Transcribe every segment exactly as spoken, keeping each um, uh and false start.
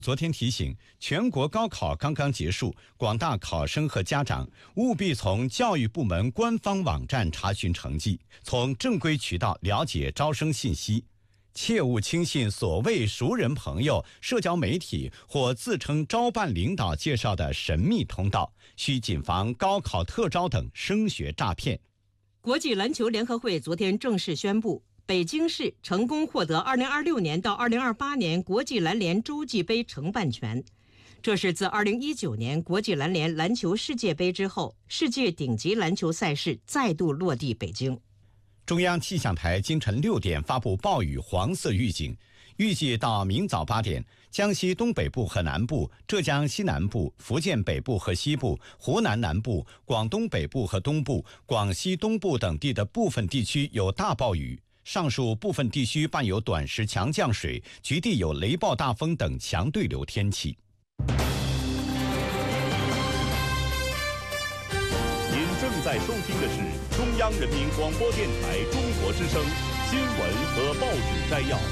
昨天提醒，全国高考刚刚结束，广大考生和家长务必从教育部门官方网站查询成绩，从正规渠道了解招生信息，切勿轻信所谓熟人朋友、社交媒体或自称招办领导介绍的神秘通道，需谨防高考特招等升学诈骗。 国际篮球联合会昨天正式宣布，北京市成功获得二零二六年到二零二八年国际篮联洲际杯承办权。这是自二零一九年国际篮联篮球世界杯之后，世界顶级篮球赛事再度落地北京。 中央气象台今晨六点发布暴雨黄色预警，预计到明早八点，江西东北部和南部、浙江西南部、福建北部和西部、湖南南部、广东北部和东部、广西东部等地的部分地区有大暴雨。上述部分地区伴有短时强降水，局地有雷暴大风等强对流天气。 您正在收听的是中央人民广播电台中国之声新闻和报纸摘要。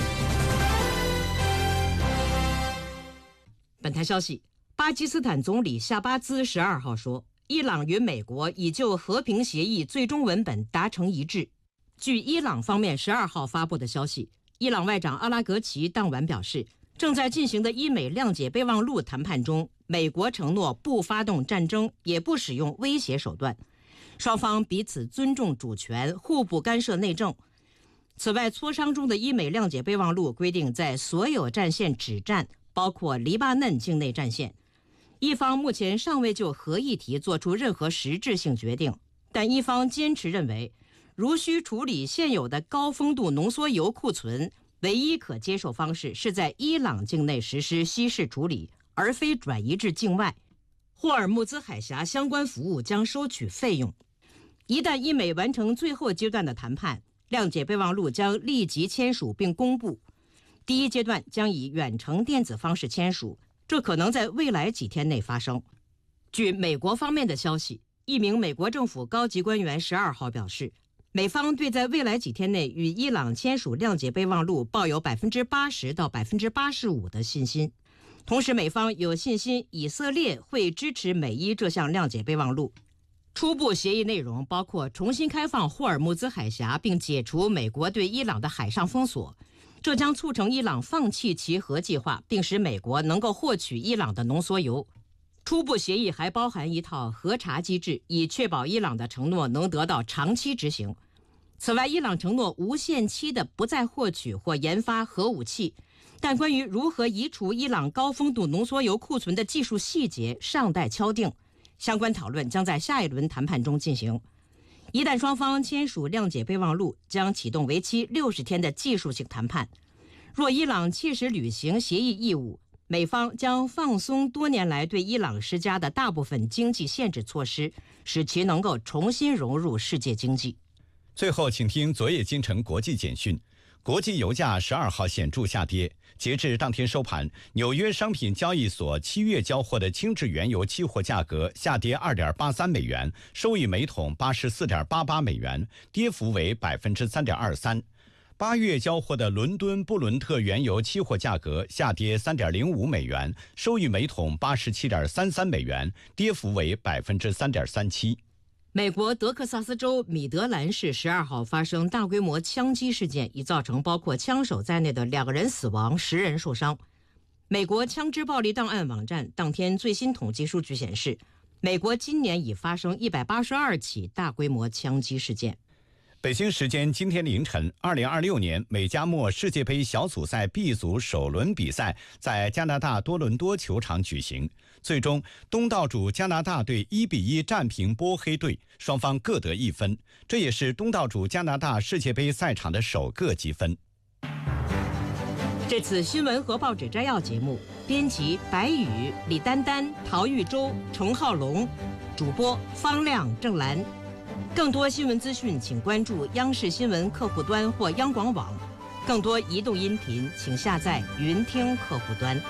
本台消息，巴基斯坦总理夏巴兹十二号说，伊朗与美国已就和平协议最终文本达成一致。据伊朗方面十二号发布的消息，伊朗外长阿拉格齐当晚表示，正在进行的伊美谅解备忘录谈判中，美国承诺不发动战争，也不使用威胁手段，双方彼此尊重主权，互不干涉内政。此外，磋商中的伊美谅解备忘录规定，在所有战线止战，包括黎巴嫩境内战线。一方目前尚未就核议题做出任何实质性决定，但一方坚持认为，如需处理现有的高丰度浓缩铀库存，唯一可接受方式是在伊朗境内实施稀释处理，而非转移至境外。霍尔木兹海峡相关服务将收取费用。一旦伊美完成最后阶段的谈判，谅解备忘录将立即签署并公布。第一阶段将以远程电子方式签署，这可能在未来几天内发生。据美国方面的消息，一名美国政府高级官员十二号表示，美方对在未来几天内与伊朗签署谅解备忘录抱有百分之八十到百分之八十五的信心。同时，美方有信心以色列会支持美伊这项谅解备忘录。初步协议内容包括重新开放霍尔木兹海峡，并解除美国对伊朗的海上封锁，这将促成伊朗放弃其核计划，并使美国能够获取伊朗的浓缩铀。初步协议还包含一套核查机制，以确保伊朗的承诺能得到长期执行。此外，伊朗承诺无限期的不再获取或研发核武器，但关于如何移除伊朗高丰度浓缩铀库存的技术细节尚待敲定，相关讨论将在下一轮谈判中进行。一旦双方签署谅解备忘录，将启动为期六十天的技术性谈判。若伊朗切实履行协议义务，美方将放松多年来对伊朗施加的大部分经济限制措施，使其能够重新融入世界经济。 最后，请听昨夜今晨国际简讯。国际油价十二号显著下跌，截至当天收盘，纽约商品交易所七月交货的轻质原油期货价格下跌 二点八三美元，收于每桶 八十四点八八美元，跌幅为 百分之三点二三。八月交货的伦敦布伦特原油期货价格下跌 三点零五美元，收于每桶 八十七点三三美元，跌幅为 百分之三点三七。 美国德克萨斯州米德兰市十二号发生大规模枪击事件，已造成包括枪手在内的两个人死亡，十人受伤。美国枪支暴力档案网站当天最新统计数据显示，美国今年已发生一百八十二起大规模枪击事件。 北京时间今天凌晨，二零二六年美加墨世界杯小组赛 B 组首轮比赛在加拿大多伦多球场举行。最终，东道主加拿大队一比一战平波黑队，双方各得一分，这也是东道主加拿大世界杯赛场的首个积分。 这次新闻和报纸摘要节目，编辑白宇、李丹丹、陶玉洲、程浩龙，主播方亮、郑兰。更多新闻资讯，请关注央视新闻客户端或央广网。更多移动音频，请下载云听客户端。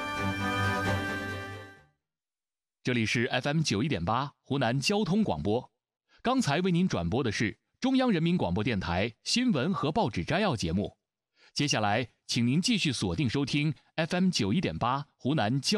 这里是 F M 九一点八湖南交通广播。刚才为您转播的是中央人民广播电台新闻和报纸摘要节目。 接下来，请您继续锁定收听 F M 九一点八湖南交。